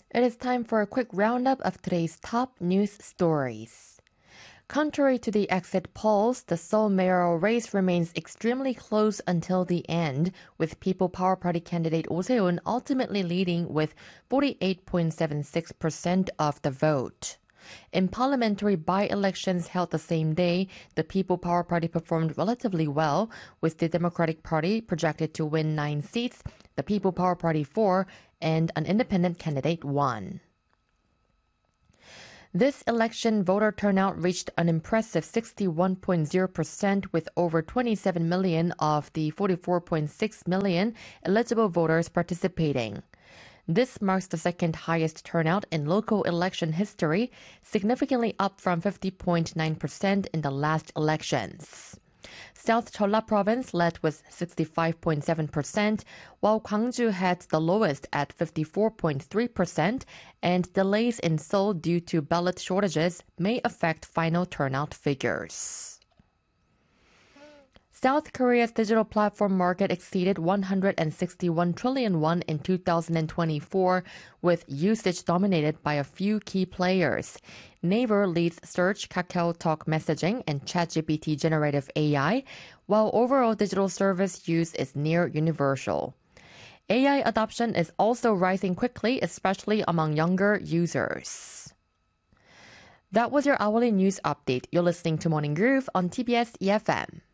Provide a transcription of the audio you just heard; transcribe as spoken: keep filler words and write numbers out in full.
It is time for a quick roundup of today's top news stories. Contrary to the exit polls, the Seoul mayoral race remains extremely close until the end, with People Power Party candidate Oh Se-eun ultimately leading with forty-eight point seven six percent of the vote. In parliamentary by-elections held the same day, the People Power Party performed relatively well, with the Democratic Party projected to win nine seats, the People Power Party four, and an independent candidate won. This election, voter turnout reached an impressive sixty-one point zero percent with over twenty-seven million of the forty-four point six million eligible voters participating. This marks the second highest turnout in local election history, significantly up from fifty point nine percent in the last elections. South Jeolla Province led with sixty-five point seven percent, while Gwangju had the lowest at fifty-four point three percent, and delays in Seoul due to ballot shortages may affect final turnout figures. South Korea's digital platform market exceeded one hundred sixty-one trillion won in two thousand twenty-four, with usage dominated by a few key players. Naver leads search, KakaoTalk messaging, and ChatGPT generative A I, while overall digital service use is near universal. A I adoption is also rising quickly, especially among younger users. That was your hourly news update. You're listening to Morning Groove on T B S E F M.